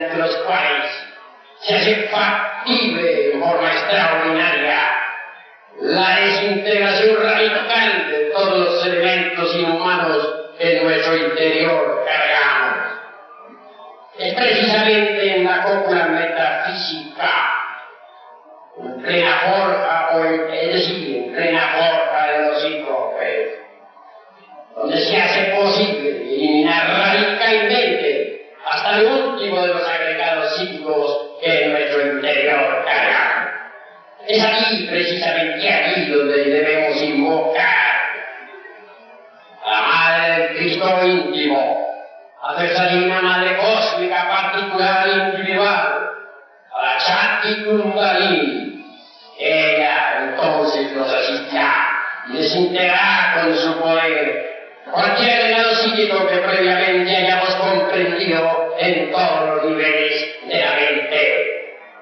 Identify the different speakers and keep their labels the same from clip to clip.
Speaker 1: de los cuales se hace factible en forma extraordinaria la desintegración radical de todos los elementos inhumanos que en nuestro interior cargamos. Es precisamente en la cópula metafísica, en plena forja, es decir, en plena forja de los cíclopes, donde se hace posible eliminar radicalmente hasta el último de los agregados psíquicos que en nuestro interior cargamos. Es aquí, precisamente aquí, donde debemos invocar a la Madre del Cristo íntimo, a nuestra Divina Madre Cósmica particular e individual, a la Shakti Kundalini. Ella entonces nos asistirá y desintegrará con su poder cualquier agregado psíquico que previamente hayamos comprendido en todos los niveles de la mente.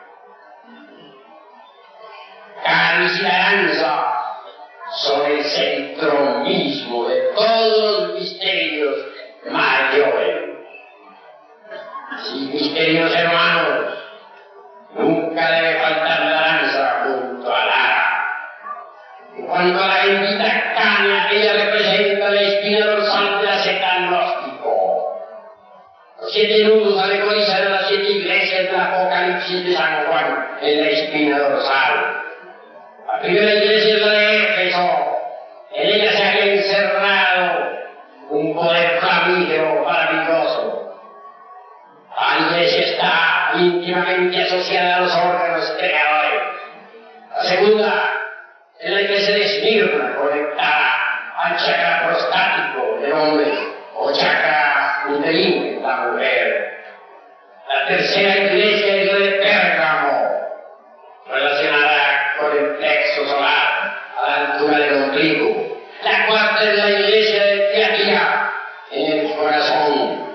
Speaker 1: Cáliz y Aranza son el centro mismo de todos los misterios mayores. Sí, mis queridos hermanos, nunca debe faltar la Aranza junto a Lara. En cuanto a la bendita caña, ella representa la espina dorsal del acetagnóstico. Los 7 nudos alegorizan a las 7 iglesias del Apocalipsis de San Juan en la espina dorsal. La primera iglesia es la de Éfeso. En ella se había encerrado un poder flamígero maravilloso. La iglesia está íntimamente asociada a los órganos creadores. La segunda es la iglesia de Esmirna, conectada al chakra prostático del hombre o chakra uterino de la mujer. La tercera iglesia es la de Pérgamo, relacionada con el plexo solar a la altura del ombligo. La cuarta es la iglesia de Tiatira, en el corazón.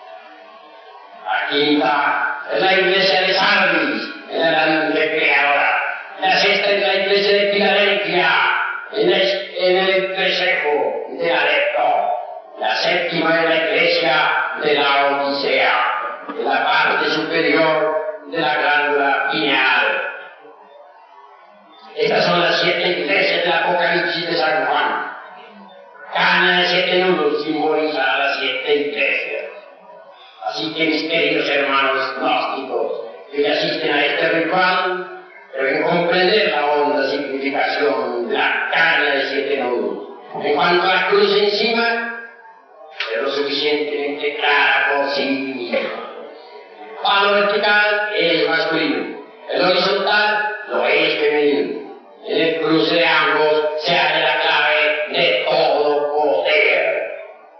Speaker 1: La quinta es la iglesia de Sardis, en la mente creadora. La sexta es la iglesia de Filadelfia, en el entrecejo de Alepto. La séptima es la iglesia de la Odisea, en la parte superior de la glándula pineal. Estas son las 7 iglesias del Apocalipsis de San Juan. Caña de 7 nudos simboliza a las 7 iglesias. Así que, mis queridos hermanos gnósticos, que asisten a este ritual, deben comprender la honda significación de la caña de 7 nudos. En cuanto a la cruz encima, es lo suficientemente clara por sí misma. Para lo vertical es masculino, el horizontal lo es femenino. En el cruce de ambos se halla la clave de todo poder.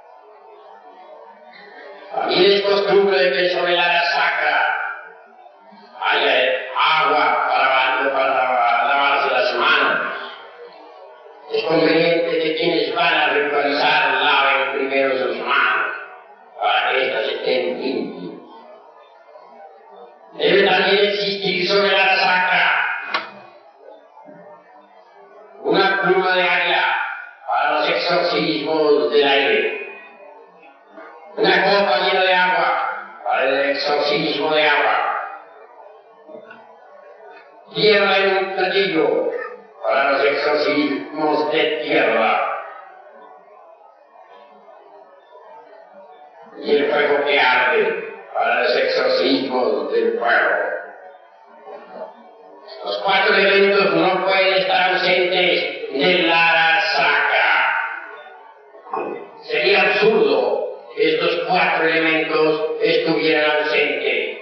Speaker 1: También es costumbre que sobre la área sacra haya agua para lavarse las manos. Es conveniente que quienes van a ritualizar laven primero sus manos para que éstas estén limpias. Debe también existir sobre la sacra una pluma de águila para los exorcismos del aire, una copa llena de agua para el exorcismo de agua, tierra en un platillo para los exorcismos de tierra, y el fuego que arde para los exorcismos del fuego. Los 4 elementos no pueden estar ausentes de la sacra. Sería absurdo que estos 4 elementos estuvieran ausentes